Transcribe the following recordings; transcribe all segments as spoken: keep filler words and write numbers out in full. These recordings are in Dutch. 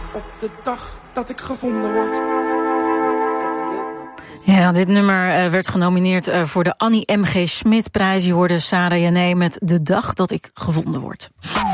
op de dag dat ik gevonden word. Ja, dit nummer uh, werd genomineerd uh, voor de Annie M G Schmid-prijs. Je hoorde Sarah Jané met De dag dat ik gevonden word.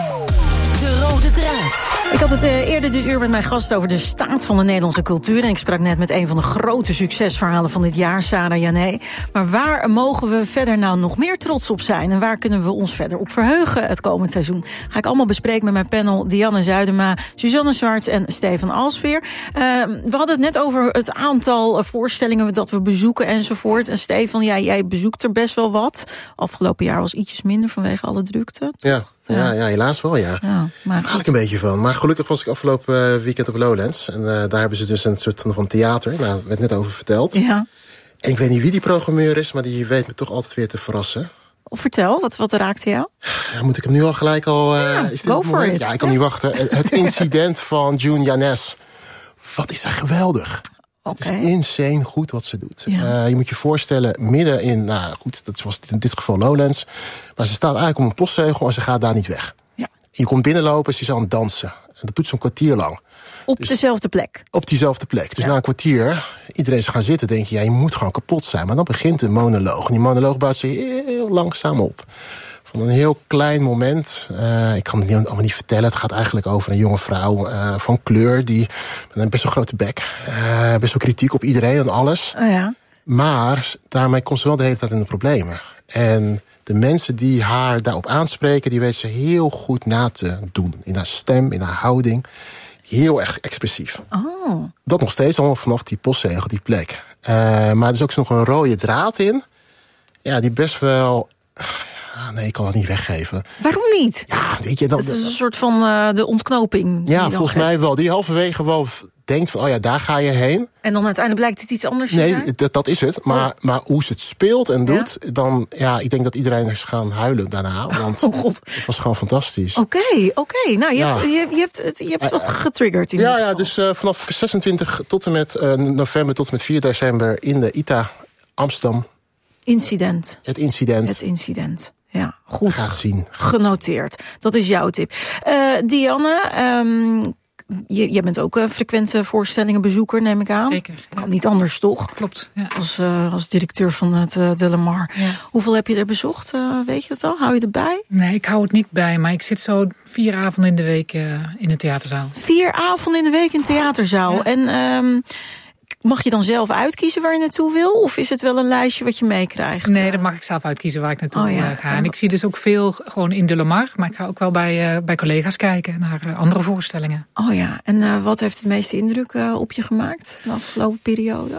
De rode draad. Ik had het uh, eerder dit uur met mijn gast over de staat van de Nederlandse cultuur. En ik sprak net met een van de grote succesverhalen van dit jaar, Sarah Jané. Maar waar mogen we verder nou nog meer trots op zijn? En waar kunnen we ons verder op verheugen het komend seizoen? Ga ik allemaal bespreken met mijn panel Dianne Zuidema, Suzanne Zwarts en Stefan Alsveer. Uh, we hadden het net over het aantal uh, voorstellingen dat we bezoeken enzovoort. En Stefan, ja, jij bezoekt er best wel wat. Afgelopen jaar was ietsjes minder vanwege alle drukte. Ja. Ja, ja. ja, helaas wel, ja. ja maar daar haal ik een beetje van. Maar gelukkig was ik afgelopen weekend op Lowlands. En uh, daar hebben ze dus een soort van theater. Nou, werd net over verteld. Ja. En ik weet niet wie die programmeur is, maar die weet me toch altijd weer te verrassen. Of vertel, wat, wat raakte jou? Ja, moet ik hem nu al gelijk al... Uh, ja, is dit go het for moment? it. Ja, ik kan ja. niet wachten. Het incident van June Janes. Wat is dat geweldig. Okay. Het is insane goed wat ze doet. Ja. Uh, je moet je voorstellen, midden in... Nou goed, dat was in dit geval Lowlands. Maar ze staat eigenlijk op een postzegel en ze gaat daar niet weg. Ja. Je komt binnenlopen, ze is aan het dansen. En dat doet ze een kwartier lang. Op dus, dezelfde plek? Op diezelfde plek. Dus ja. na een kwartier, iedereen is gaan zitten, denk je... ja, je moet gewoon kapot zijn. Maar dan begint een monoloog. En die monoloog bouwt ze heel langzaam op. Van een heel klein moment. Uh, ik kan het niet, allemaal niet vertellen. Het gaat eigenlijk over een jonge vrouw uh, van kleur... die met een best wel grote bek. Uh, best wel kritiek op iedereen en alles. Oh ja. Maar daarmee komt ze wel de hele tijd in de problemen. En... de mensen die haar daarop aanspreken, die weten ze heel goed na te doen. In haar stem, in haar houding. Heel erg expressief. Oh. Dat nog steeds allemaal vanaf die postzegel, die plek. Uh, maar er is ook nog een rode draad in. Ja, die best wel... Ah, nee, ik kan dat niet weggeven. Waarom niet? Ja, weet je... Dat, het is een soort van uh, de ontknoping. Ja, volgens geeft. mij wel. Die halverwege wel denkt van, oh ja, daar ga je heen. En dan uiteindelijk blijkt het iets anders te nee, zijn? Nee, dat, dat is het. Maar, oh. maar hoe ze het speelt en doet, ja? dan... Ja, ik denk dat iedereen is gaan huilen daarna. Want oh God. Het was gewoon fantastisch. Oké, okay, oké. Okay. Nou, je, ja. hebt, je, je hebt, het, je hebt wat getriggerd in Ja, ja, dus uh, vanaf zesentwintig tot en met uh, november tot en met vier december... in de I T A Amsterdam. Incident. Het incident. Het incident. Ja, goed. Ga zien. Genoteerd. Dat is jouw tip. Uh, Dianne, um, je, jij bent ook een frequente voorstellingenbezoeker, neem ik aan. Zeker. Ja. Kan niet anders, toch? Klopt, ja. Als, uh, als directeur van het uh, De La Mar. Ja. Hoeveel heb je er bezocht? Uh, weet je het al? Hou je erbij? Nee, ik hou het niet bij, maar ik zit zo vier avonden in de week uh, in een theaterzaal. Vier avonden in de week in een theaterzaal. Ja. En... Um, mag je dan zelf uitkiezen waar je naartoe wil? Of is het wel een lijstje wat je meekrijgt? Nee, dan mag ik zelf uitkiezen waar ik naartoe oh, ja. ga. En ik zie dus ook veel gewoon in De La Mar. Maar ik ga ook wel bij, uh, bij collega's kijken naar uh, andere voorstellingen. Oh ja, en uh, wat heeft het meeste indruk uh, op je gemaakt de afgelopen periode?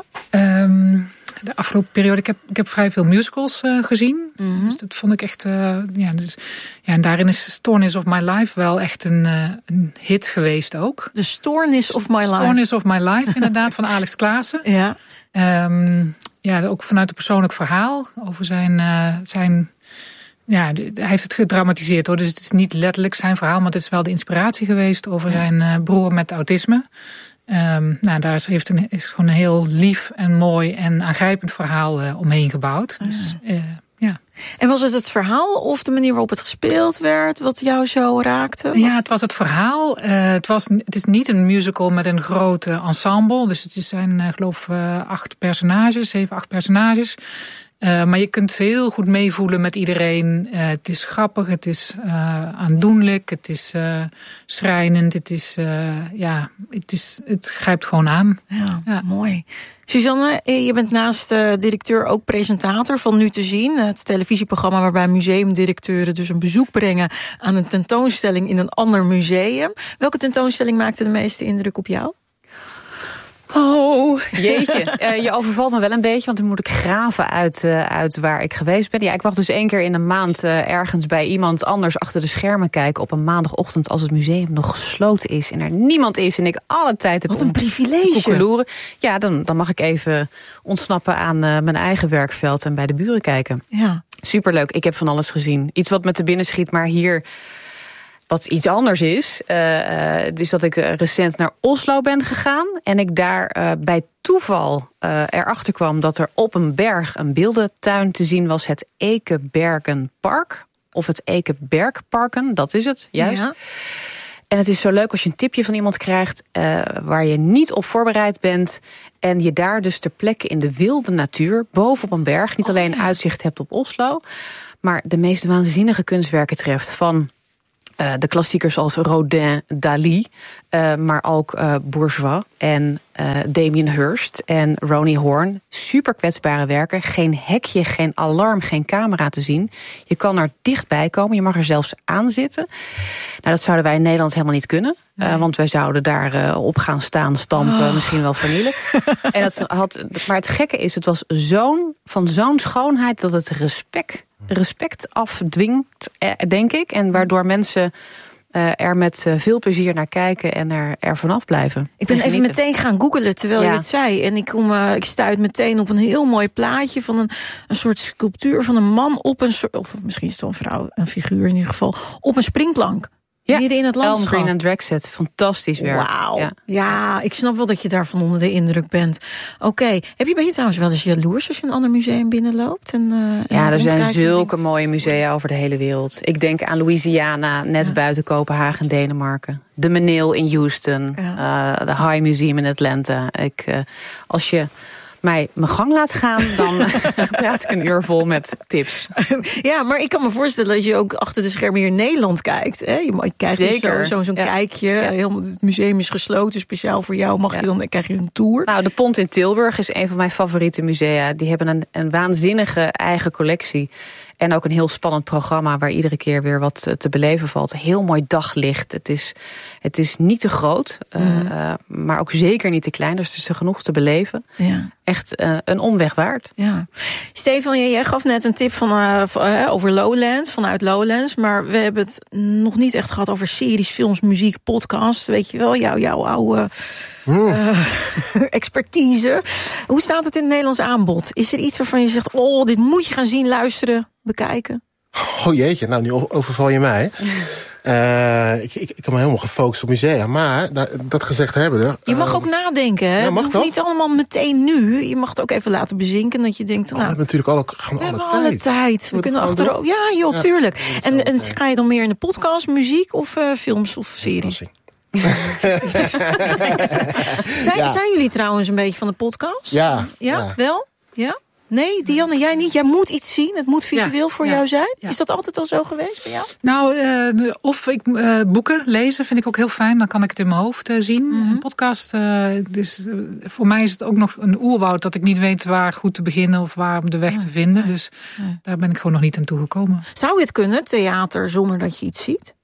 Um, de afgelopen periode, ik heb, ik heb vrij veel musicals uh, gezien. Mm-hmm. Dus dat vond ik echt... Uh, ja, dus, ja, en daarin is Stoornis of My Life wel echt een, uh, een hit geweest ook. De Stoornis of My Life. Stoornis of My Life, inderdaad, van Alex Klaassen. Ja. Um, ja, ook vanuit een persoonlijk verhaal over zijn... Uh, zijn ja, hij heeft het gedramatiseerd hoor. Dus het is niet letterlijk zijn verhaal, maar het is wel de inspiratie geweest over ja. zijn uh, broer met autisme. Um, nou, daar is, heeft een, is gewoon een heel lief en mooi en aangrijpend verhaal uh, omheen gebouwd. Ja. Dus, uh, ja. En was het het verhaal of de manier waarop het gespeeld werd wat jou zo raakte? Wat? Ja, het was het verhaal. Uh, het, was, het is niet een musical met een groot uh, ensemble. Dus het zijn, uh, geloof ik, uh, acht personages, zeven, acht personages. Uh, maar je kunt heel goed meevoelen met iedereen. Uh, het is grappig, het is uh, aandoenlijk, het is uh, schrijnend, het is, uh, ja, het is, het grijpt gewoon aan. Ja, ja. Mooi. Suzanne, je bent naast uh, directeur ook presentator van Nu te Zien. Het televisieprogramma waarbij museumdirecteuren dus een bezoek brengen aan een tentoonstelling in een ander museum. Welke tentoonstelling maakte de meeste indruk op jou? Oh, jeetje. Uh, je overvalt me wel een beetje, want dan moet ik graven uit, uh, uit waar ik geweest ben. Ja, ik mag dus één keer in een maand uh, ergens bij iemand anders achter de schermen kijken op een maandagochtend als het museum nog gesloten is en er niemand is en ik alle tijd heb. Wat een privilege. Ja, dan, dan mag ik even ontsnappen aan uh, mijn eigen werkveld en bij de buren kijken. Ja. Superleuk. Ik heb van alles gezien. Iets wat me te binnen schiet, maar hier... Wat iets anders is, uh, uh, is dat ik uh, recent naar Oslo ben gegaan. En ik daar uh, bij toeval uh, erachter kwam dat er op een berg een beeldentuin te zien was. Het Ekebergenpark. Of het Ekebergparken, dat is het, juist. Ja. En het is zo leuk als je een tipje van iemand krijgt uh, waar je niet op voorbereid bent. En je daar dus ter plekke in de wilde natuur, boven op een berg, niet alleen uitzicht hebt op Oslo, maar de meest waanzinnige kunstwerken treft. Van uh, de klassiekers als Rodin, Dali, uh, maar ook uh, Bourgeois en uh, Damien Hirst en Ronnie Horn. Super kwetsbare werken. Geen hekje, geen alarm, geen camera te zien. Je kan er dichtbbij komen. Je mag er zelfs aan zitten. Nou, dat zouden wij in Nederland helemaal niet kunnen. Nee. Uh, want wij zouden daar uh, op gaan staan, stampen, oh. misschien wel vernielen. en het had, maar het gekke is, het was zo'n, van zo'n schoonheid dat het respect, respect afdwingt, denk ik. En waardoor mensen Uh, er met uh, veel plezier naar kijken en er, er vanaf blijven. Ik ben even meteen gaan googlen terwijl ja. je het zei. En ik, kom, uh, ik stuit meteen op een heel mooi plaatje van een, een soort sculptuur van een man op een soort, of misschien is het wel een vrouw, een figuur in ieder geval, op een springplank. Ja, midden in het landschap. Elm Green en Dragset, fantastisch werk. Wauw. Ja. ja, ik snap wel dat je daarvan onder de indruk bent. Oké, okay. Heb je, ben je trouwens wel eens jaloers als je een ander museum binnenloopt? En, uh, ja, er zijn zulke mooie musea over de hele wereld. Ik denk aan Louisiana, net ja. buiten Kopenhagen, Denemarken. De Menil in Houston, ja. uh, de High Museum in Atlanta. Ik, uh, als je mij mijn gang laat gaan, dan praat ik een uur vol met tips. Ja, maar ik kan me voorstellen dat je ook achter de schermen hier in Nederland kijkt. Hè? Je krijgt Zeker. zo, zo'n ja. kijkje. Ja. Helemaal, het museum is gesloten, speciaal voor jou. Mag ja. je dan, dan krijg je een tour. Nou, de Pont in Tilburg is een van mijn favoriete musea. Die hebben een, een waanzinnige eigen collectie. En ook een heel spannend programma waar iedere keer weer wat te beleven valt. Heel mooi daglicht. Het is, het is niet te groot, mm. uh, maar ook zeker niet te klein. Dus er is er genoeg te beleven. Ja. Echt uh, een omweg waard. Ja. Stefan, jij gaf net een tip van, uh, van, uh, over Lowlands, vanuit Lowlands. Maar we hebben het nog niet echt gehad over series, films, muziek, podcasts. Weet je wel, jouw, jouw oude mm. uh, expertise. Hoe staat het in het Nederlands aanbod? Is er iets waarvan je zegt, oh, dit moet je gaan zien, luisteren, bekijken? Oh jeetje, nou nu overval je mij. Uh, ik, ik, ik heb me helemaal gefocust op musea. Maar dat, dat gezegd hebben we. Je mag uh, ook nadenken, hè? Ja, mag het hoeft niet allemaal meteen nu. Je mag het ook even laten bezinken. Dat je denkt, nou, oh, we hebben natuurlijk al, gewoon we alle tijd. alle tijd. We, we kunnen achterover. Ja, joh, ja, tuurlijk. En, en ga je dan meer in de podcast, muziek of uh, films of series? zijn, ja. zijn jullie trouwens een beetje van de podcast? Ja. Ja, ja. wel? Ja? Nee, Dianne, jij niet. Jij moet iets zien. Het moet visueel ja, voor ja, jou zijn. Ja. Is dat altijd al zo geweest bij jou? Nou, uh, of ik uh, boeken lezen vind ik ook heel fijn. Dan kan ik het in mijn hoofd uh, zien. Mm-hmm. Een podcast, uh, dus, uh, voor mij is het ook nog een oerwoud dat ik niet weet waar goed te beginnen of waar om de weg ja. te vinden. Ja. Dus ja. daar ben ik gewoon nog niet aan toegekomen. Zou je het kunnen, theater, zonder dat je iets ziet?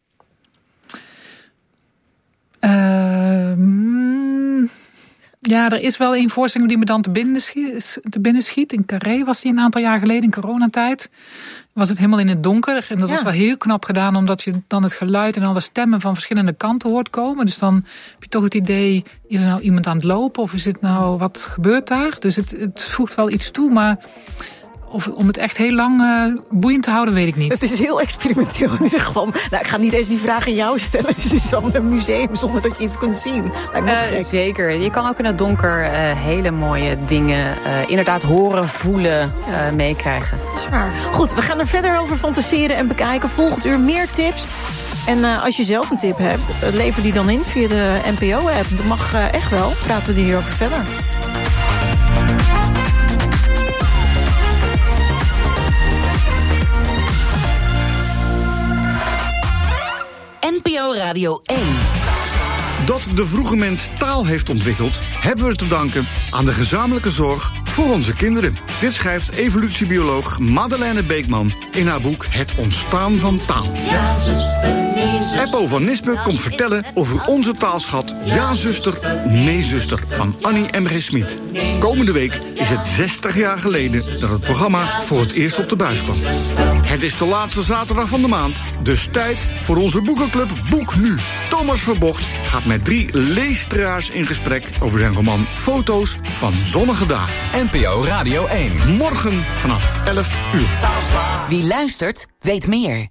Uh, mm, Ja, er is wel een voorstelling die me dan te binnen schiet. Te binnen schiet. In Carré was die een aantal jaar geleden, in coronatijd. Was het helemaal in het donker. En dat ja. was wel heel knap gedaan, omdat je dan het geluid en alle stemmen van verschillende kanten hoort komen. Dus dan heb je toch het idee, is er nou iemand aan het lopen? Of is het nou, wat gebeurt daar? Dus het, het voegt wel iets toe, maar of om het echt heel lang uh, boeiend te houden, weet ik niet. Het is heel experimenteel in ieder geval. Nou, ik ga niet eens die vraag aan jou stellen. Suzanne, een museum zonder dat je iets kunt zien. Uh, zeker. Je kan ook in het donker uh, hele mooie dingen uh, inderdaad horen, voelen, uh, meekrijgen. Het is waar. Goed, we gaan er verder over fantaseren en bekijken. Volgend uur meer tips. En uh, als je zelf een tip hebt, uh, lever die dan in via de N P O-app. Dat mag uh, echt wel. Praten we er hierover verder. N P O Radio één. Dat de vroege mens taal heeft ontwikkeld, hebben we te danken aan de gezamenlijke zorg voor onze kinderen. Dit schrijft evolutiebioloog Madeleine Beekman in haar boek Het ontstaan van taal. Ja, zuster, nee, zuster. Eppo van Nispen komt vertellen over onze taalschat Ja, zuster, nee, zuster van Annie M G Smit. Komende week is het zestig jaar geleden dat het programma voor het eerst op de buis kwam. Het is de laatste zaterdag van de maand, dus tijd voor onze boekenclub Boek Nu. Thomas Verbocht gaat met drie leestraars in gesprek over zijn roman Foto's van zonnige dagen. N P O Radio één. Morgen vanaf elf uur. Wie luistert, weet meer.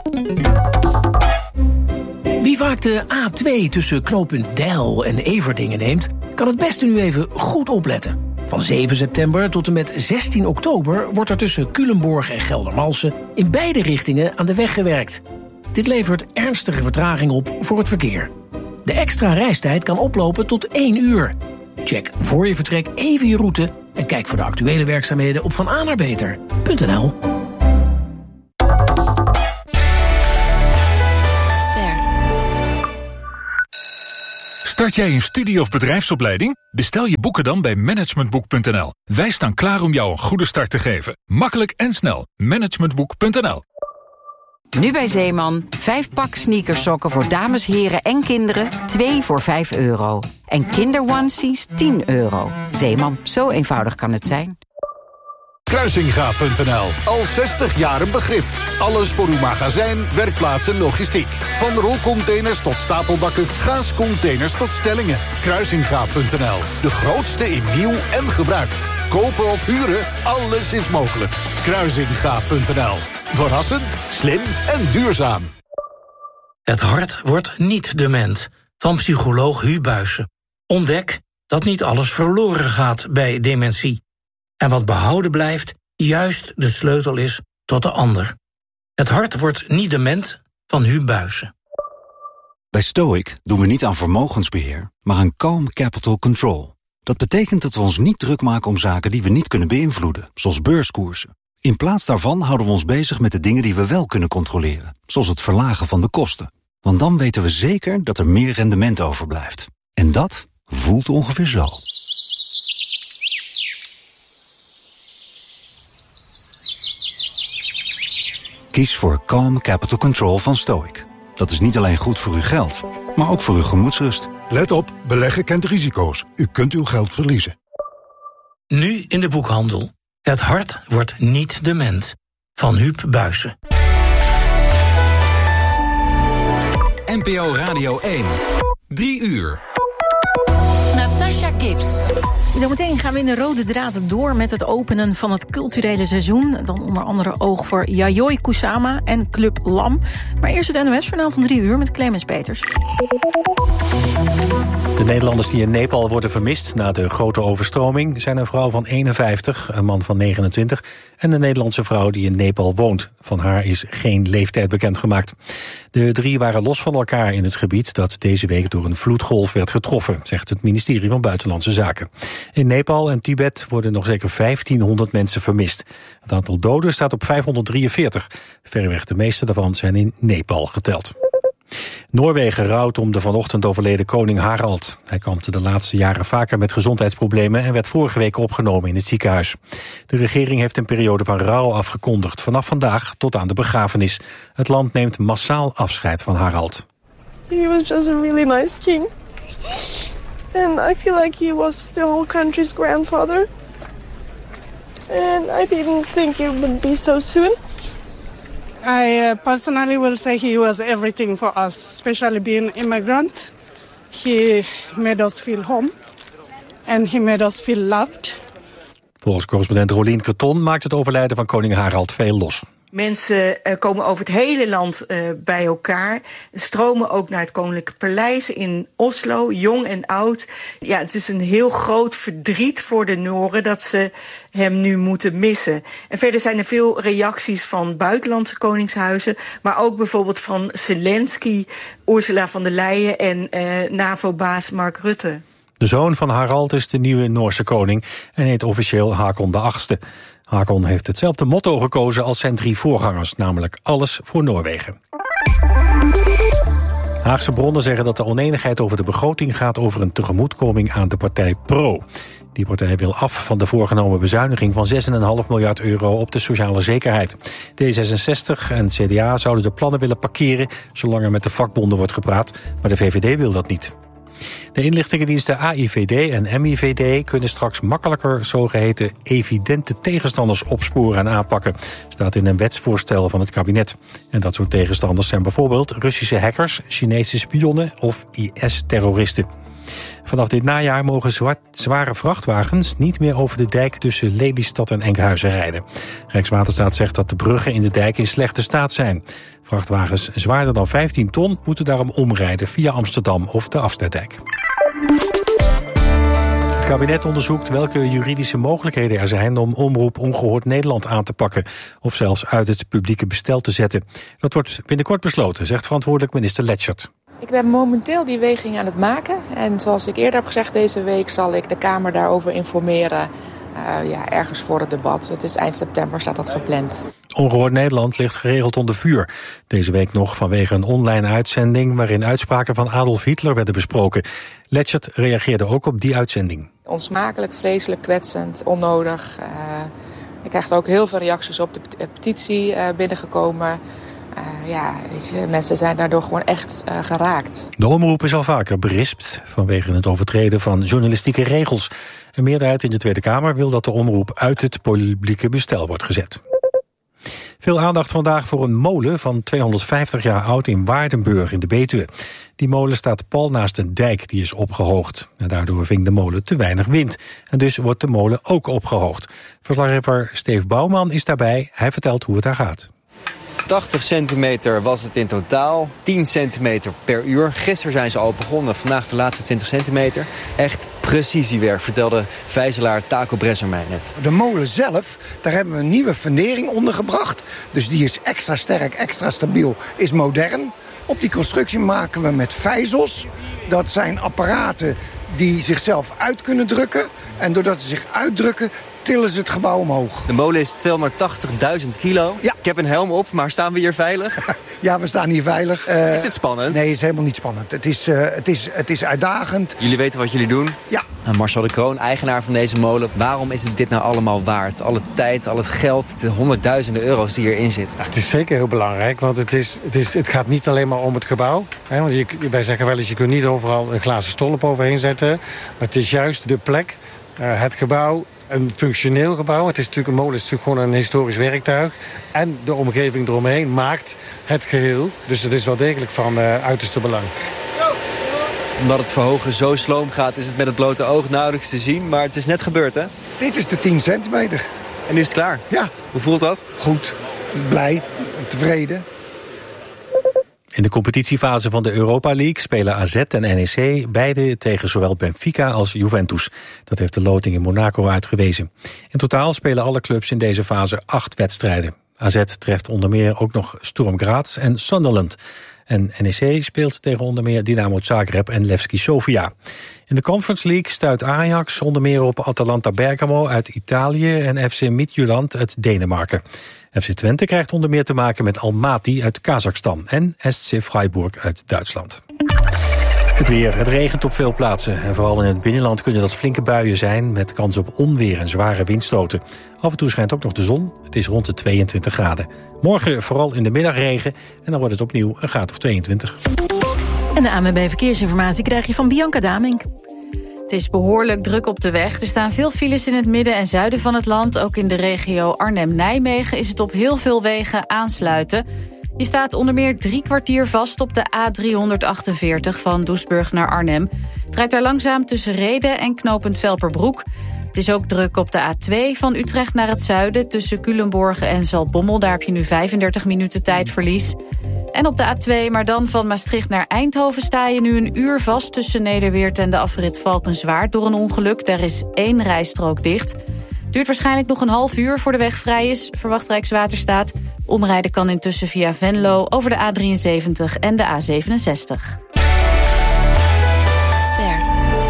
Wie vaak de A twee tussen knooppunt Deil en Everdingen neemt, kan het beste nu even goed opletten. Van zeven september tot en met zestien oktober wordt er tussen Culemborg en Geldermalsen in beide richtingen aan de weg gewerkt. Dit levert ernstige vertraging op voor het verkeer. De extra reistijd kan oplopen tot één uur. Check voor je vertrek even je route en kijk voor de actuele werkzaamheden op vananaarbeter punt n l. Start jij een studie- of bedrijfsopleiding? Bestel je boeken dan bij managementboek punt n l. Wij staan klaar om jou een goede start te geven. Makkelijk en snel. managementboek punt n l. Nu bij Zeeman. Vijf pak sneakersokken voor dames, heren en kinderen. Twee voor vijf euro. En kinderonesies tien euro. Zeeman, zo eenvoudig kan het zijn. Kruisinga punt n l. Al zestig jaar een begrip. Alles voor uw magazijn, werkplaats en logistiek. Van rolcontainers tot stapelbakken, gaascontainers tot stellingen. Kruisinga punt n l. De grootste in nieuw en gebruikt. Kopen of huren, alles is mogelijk. Kruisinga punt n l. Verrassend, slim en duurzaam. Het hart wordt niet dement. Van psycholoog Huub Buijsen. Ontdek dat niet alles verloren gaat bij dementie. En wat behouden blijft, juist de sleutel is tot de ander. Het hart wordt niet dement, van Huub Buijsen. Bij Stoic doen we niet aan vermogensbeheer, maar aan calm capital control. Dat betekent dat we ons niet druk maken om zaken die we niet kunnen beïnvloeden, zoals beurskoersen. In plaats daarvan houden we ons bezig met de dingen die we wel kunnen controleren, zoals het verlagen van de kosten. Want dan weten we zeker dat er meer rendement overblijft. En dat voelt ongeveer zo. Kies voor Calm Capital Control van Stoic. Dat is niet alleen goed voor uw geld, maar ook voor uw gemoedsrust. Let op, beleggen kent risico's. U kunt uw geld verliezen. Nu in de boekhandel. Het hart wordt niet dement. Van Huub Buijsen. N P O Radio één. Drie uur. Natasha Gibbs. Zometeen gaan we in de rode draad door met het openen van het culturele seizoen. Dan onder andere oog voor Yayoi Kusama en Club Lam. Maar eerst het N O S-journaal van drie uur met Clemens Peters. De Nederlanders die in Nepal worden vermist na de grote overstroming zijn een vrouw van eenenvijftig, een man van negenentwintig en een Nederlandse vrouw die in Nepal woont. Van haar is geen leeftijd bekendgemaakt. De drie waren los van elkaar in het gebied dat deze week door een vloedgolf werd getroffen, zegt het ministerie van Buitenlandse Zaken. In Nepal en Tibet worden nog zeker vijftienhonderd mensen vermist. Het aantal doden staat op vijfhonderddrieënveertig. Verreweg de meeste daarvan zijn in Nepal geteld. Noorwegen rouwt om de vanochtend overleden koning Harald. Hij kampte de laatste jaren vaker met gezondheidsproblemen en werd vorige week opgenomen in het ziekenhuis. De regering heeft een periode van rouw afgekondigd, vanaf vandaag tot aan de begrafenis. Het land neemt massaal afscheid van Harald. He was just a really nice king. And I feel like he was the whole country's grandfather. And I didn't think it would be so soon. I uh, personally will say he was everything for us, especially being immigrant. He made us feel home and he made us feel loved. Volgens correspondent Rolien Kreton maakt het overlijden van koning Harald veel los. Mensen uh, komen over het hele land uh, bij elkaar. Stromen ook naar het Koninklijke Paleis in Oslo, jong en oud. Ja, het is een heel groot verdriet voor de Nooren dat ze hem nu moeten missen. En verder zijn er veel reacties van buitenlandse koningshuizen, maar ook bijvoorbeeld van Zelensky, Ursula von der Leyen en uh, NAVO-baas Mark Rutte. De zoon van Harald is de nieuwe Noorse koning en heet officieel Hakon de achtste. Hakon heeft hetzelfde motto gekozen als zijn drie voorgangers, namelijk alles voor Noorwegen. Haagse bronnen zeggen dat de onenigheid over de begroting gaat over een tegemoetkoming aan de partij Pro. Die partij wil af van de voorgenomen bezuiniging van zes komma vijf miljard euro op de sociale zekerheid. D zesenzestig en C D A zouden de plannen willen parkeren zolang er met de vakbonden wordt gepraat, maar de V V D wil dat niet. De inlichtingendiensten A I V D en M I V D kunnen straks makkelijker zogeheten evidente tegenstanders opsporen en aanpakken, staat in een wetsvoorstel van het kabinet. En dat soort tegenstanders zijn bijvoorbeeld Russische hackers, Chinese spionnen of I S-terroristen. Vanaf dit najaar mogen zware vrachtwagens niet meer over de dijk tussen Lelystad en Enkhuizen rijden. Rijkswaterstaat zegt dat de bruggen in de dijk in slechte staat zijn. Vrachtwagens zwaarder dan vijftien ton moeten daarom omrijden via Amsterdam of de Afsluitdijk. Het kabinet onderzoekt welke juridische mogelijkheden er zijn om Omroep Ongehoord Nederland aan te pakken of zelfs uit het publieke bestel te zetten. Dat wordt binnenkort besloten, zegt verantwoordelijk minister Letchert. Ik ben momenteel die weging aan het maken en zoals ik eerder heb gezegd deze week zal ik de Kamer daarover informeren. Uh, ja, ergens voor het debat. Het is eind september, staat dat gepland. Ongehoord Nederland ligt geregeld onder vuur. Deze week nog vanwege een online uitzending waarin uitspraken van Adolf Hitler werden besproken. Letchert reageerde ook op die uitzending. Onsmakelijk, vreselijk, kwetsend, onnodig. Uh, ik krijg ook heel veel reacties op de petitie uh, binnengekomen. Uh, ja, mensen zijn daardoor gewoon echt uh, geraakt. De omroep is al vaker berispt vanwege het overtreden van journalistieke regels. Een meerderheid in de Tweede Kamer wil dat de omroep uit het publieke bestel wordt gezet. Veel aandacht vandaag voor een molen van tweehonderdvijftig jaar oud in Waardenburg in de Betuwe. Die molen staat pal naast een dijk die is opgehoogd. En daardoor ving de molen te weinig wind. En dus wordt de molen ook opgehoogd. Verslaggever Steve Bouwman is daarbij. Hij vertelt hoe het daar gaat. tachtig centimeter was het in totaal, tien centimeter per uur. Gisteren zijn ze al begonnen, vandaag de laatste twintig centimeter. Echt precisiewerk, vertelde vijzelaar Taco Bresser mij net. De molen zelf, daar hebben we een nieuwe fundering onder gebracht. Dus die is extra sterk, extra stabiel, is modern. Op die constructie maken we met vijzels. Dat zijn apparaten die zichzelf uit kunnen drukken. En doordat ze zich uitdrukken, tillen ze het gebouw omhoog. De molen is tweehonderdtachtigduizend kilo. Ja. Ik heb een helm op, maar staan we hier veilig? Ja, we staan hier veilig. Uh, is het spannend? Nee, het is helemaal niet spannend. Het is, uh, het is, het is uitdagend. Jullie weten wat jullie doen? Ja. En Marcel de Kroon, eigenaar van deze molen. Waarom is het dit nou allemaal waard? Alle tijd, al het geld, de honderdduizenden euro's die hierin zitten. Nou, het is zeker heel belangrijk, want het, is, het, is, het gaat niet alleen maar om het gebouw. Hè, want je, wij zeggen wel eens, je kunt niet overal een glazen stolp overheen zetten. Maar het is juist de plek, uh, het gebouw, een functioneel gebouw. Het is natuurlijk een molen, is natuurlijk gewoon een historisch werktuig. En de omgeving eromheen maakt het geheel. Dus het is wel degelijk van uh, uiterste belang. Omdat het verhogen zo sloom gaat, is het met het blote oog nauwelijks te zien. Maar het is net gebeurd, hè? Dit is de tien centimeter. En nu is het klaar? Ja. Hoe voelt dat? Goed, blij, tevreden. In de competitiefase van de Europa League spelen A Z en N E C beide tegen zowel Benfica als Juventus. Dat heeft de loting in Monaco uitgewezen. In totaal spelen alle clubs in deze fase acht wedstrijden. A Z treft onder meer ook nog Sturm Graz en Sunderland. En N E C speelt tegen onder meer Dynamo Zagreb en Levski Sofia. In de Conference League stuit Ajax onder meer op Atalanta Bergamo uit Italië en F C Midtjylland uit Denemarken. F C Twente krijgt onder meer te maken met Almaty uit Kazachstan en S C Freiburg uit Duitsland. Het weer. Het regent op veel plaatsen. En vooral in het binnenland kunnen dat flinke buien zijn met kans op onweer en zware windstoten. Af en toe schijnt ook nog de zon. Het is rond de tweeëntwintig graden. Morgen vooral in de middag regen en dan wordt het opnieuw een graad of tweeëntwintig. En de A N W B Verkeersinformatie krijg je van Bianca Damink. Het is behoorlijk druk op de weg. Er staan veel files in het midden en zuiden van het land. Ook in de regio Arnhem-Nijmegen is het op heel veel wegen aansluiten. Je staat onder meer drie kwartier vast op de A driehonderdachtenveertig van Doesburg naar Arnhem. Het rijdt daar langzaam tussen Rheden en knooppunt Velperbroek. Het is ook druk op de A twee van Utrecht naar het zuiden tussen Culemborg en Zaltbommel. Daar heb je nu vijfendertig minuten tijdverlies. En op de A twee, maar dan van Maastricht naar Eindhoven, sta je nu een uur vast tussen Nederweert en de afrit Valkenswaard door een ongeluk. Daar is één rijstrook dicht. Duurt waarschijnlijk nog een half uur voor de weg vrij is, verwacht Rijkswaterstaat. Omrijden kan intussen via Venlo over de A drieënzeventig en de A zevenenzestig. Ster.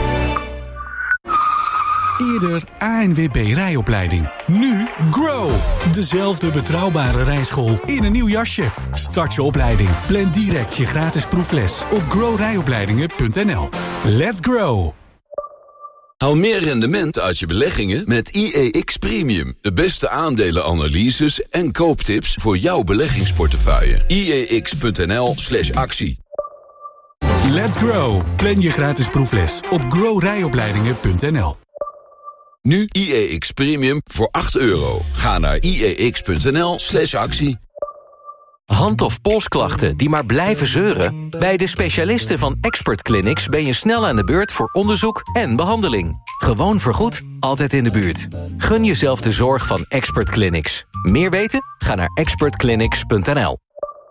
Eerder A N W B rijopleiding. Nu Grow. Dezelfde betrouwbare rijschool in een nieuw jasje. Start je opleiding. Plan direct je gratis proefles op grow rijopleidingen punt n l. Let's grow. Haal meer rendement uit je beleggingen met I E X Premium. De beste aandelenanalyses en kooptips voor jouw beleggingsportefeuille. I E X punt n l slash actie. Let's grow. Plan je gratis proefles op grow rijopleidingen punt n l. Nu I E X Premium voor acht euro. Ga naar I E X punt n l slash actie. Hand- of polsklachten die maar blijven zeuren? Bij de specialisten van Expert Clinics ben je snel aan de beurt voor onderzoek en behandeling. Gewoon vergoed, altijd in de buurt. Gun jezelf de zorg van Expert Clinics. Meer weten? Ga naar expert clinics punt n l.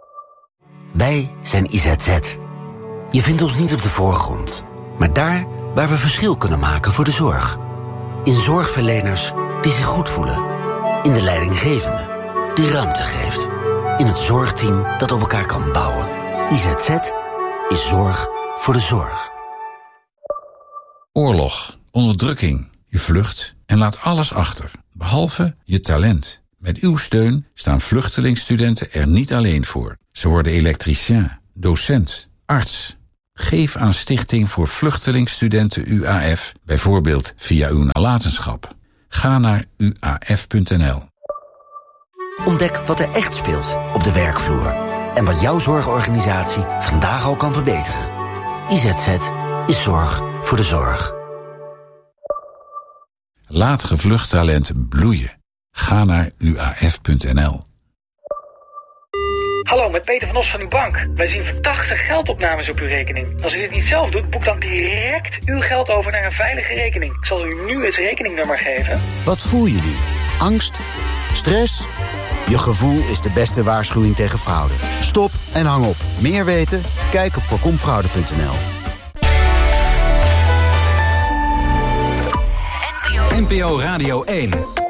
Wij zijn I Z Z. Je vindt ons niet op de voorgrond, maar daar waar we verschil kunnen maken voor de zorg. In zorgverleners die zich goed voelen. In de leidinggevende die ruimte geeft. In het zorgteam dat op elkaar kan bouwen. I Z Z is zorg voor de zorg. Oorlog, onderdrukking, je vlucht en laat alles achter, behalve je talent. Met uw steun staan vluchtelingstudenten er niet alleen voor. Ze worden elektricien, docent, arts. Geef aan Stichting voor Vluchtelingstudenten U A F, bijvoorbeeld via uw nalatenschap. Ga naar u a f punt n l. Ontdek wat er echt speelt op de werkvloer. En wat jouw zorgorganisatie vandaag al kan verbeteren. I Z Z is zorg voor de zorg. Laat gevlucht talent bloeien. Ga naar u a f punt n l. Hallo, met Peter van Os van uw bank. Wij zien verdachte geldopnames op uw rekening. Als u dit niet zelf doet, boek dan direct uw geld over naar een veilige rekening. Ik zal u nu het rekeningnummer geven. Wat voel je nu? Angst? Stress? Je gevoel is de beste waarschuwing tegen fraude. Stop en hang op. Meer weten? Kijk op voorkom fraude punt n l. N P O Radio één.